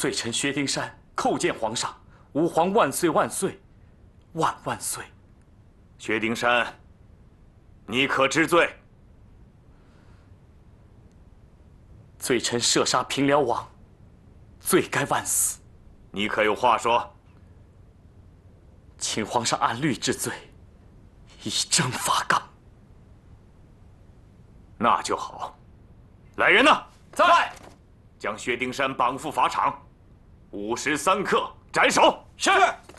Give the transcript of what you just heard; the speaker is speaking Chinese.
罪臣薛丁山叩见皇上，吾皇万岁万岁，万万岁！ 薛丁山，你可知罪？ 罪臣射杀平辽王，罪该万死。 你可有话说？ 请皇上按律治罪，以正发纲。 那就好。来人呐！ 在。 将薛丁山绑赴法场，午时3刻斩首。是。